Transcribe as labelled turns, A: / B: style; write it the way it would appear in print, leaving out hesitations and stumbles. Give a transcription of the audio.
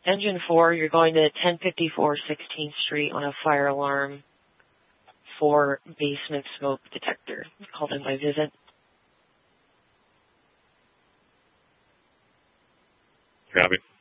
A: Engine 4, you're going to 1054 16th Street on a fire alarm for basement smoke detector. Called in by Visit.
B: Copy.